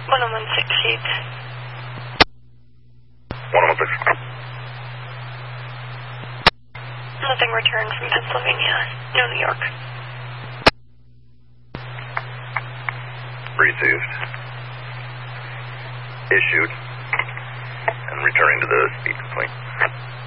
1016 Sheets. 1016. Nothing returned from Pennsylvania. No New York. Received. Issued. And returning to the speed complaint.